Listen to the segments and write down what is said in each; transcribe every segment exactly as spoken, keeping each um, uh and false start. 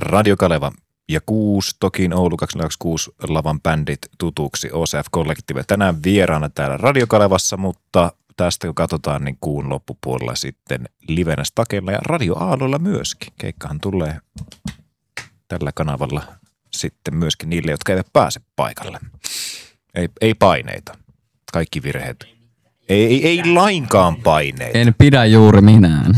Radio Kaleva ja kuusi, toki Oulu kaksituhattakaksikymmentäkuusi lavan bändit tutuksi, O C F Collective. Tänään vieraana täällä Radio Kalevassa, mutta tästä kun katsotaan, niin kuun loppupuolella sitten livenä Stakella ja Radio Aallolla myöskin. Keikkahan tulee tällä kanavalla sitten myöskin niille, jotka eivät pääse paikalle. Ei, ei paineita. Kaikki virheet. Ei, ei, ei lainkaan paineita. En pidä juuri minään.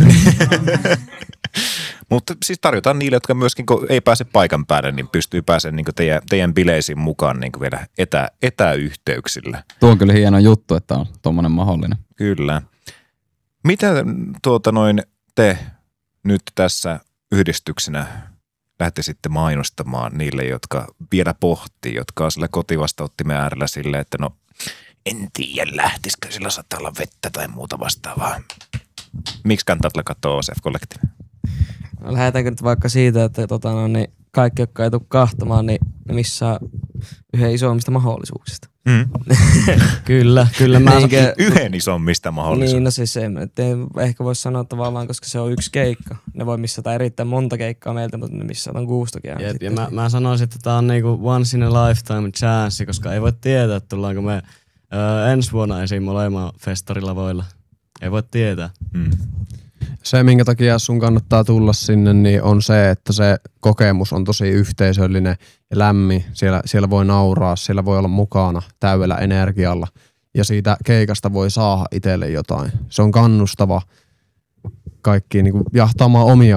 Mutta siis tarjotaan niille, jotka myöskin kun ei pääse paikan päälle, niin pystyy pääsemään niin teidän, teidän bileisiin mukaan niin vielä etä, etäyhteyksillä. Tuo on kyllä hieno juttu, että on tuommoinen mahdollinen. Kyllä. Mitä tuota noin te nyt tässä yhdistyksenä lähtisitte mainostamaan niille, jotka vielä pohtii, jotka on sillä kotivastaanottimen äärellä silleen, että no en tiedä lähtisikö, sillä saattaa olla vettä tai muuta vastaavaa. Miksi kannattaa katsoa O C F Collective? No, lähdetäänkö nyt vaikka siitä, että tota, no, niin kaikki, jotka ei tule kahtamaan, niin ne missään yhden isommista mahdollisuuksista. Mm. kyllä, kyllä. Mä Niinkä, yhden isommista mahdollisuuksista. Niin, no siis se, että ehkä voisi sanoa tavallaan, koska se on yksi keikka. Ne voi missata erittäin monta keikkaa meiltä, mutta ne missataan kuustokin. Jep, ja mä, mä sanoisin, että tää on niinku once in a lifetime chance, koska ei voi tietää, että tullaanko me öö, ensi vuonna esiin olemaan festarilavoilla. Ei voi tietää. Mm. Se, minkä takia sun kannattaa tulla sinne, niin on se, että se kokemus on tosi yhteisöllinen ja lämmin. Siellä, siellä voi nauraa, siellä voi olla mukana täydellä energialla ja siitä keikasta voi saada itselle jotain. Se on kannustava kaikkiin niin kuin jahtaamaan omia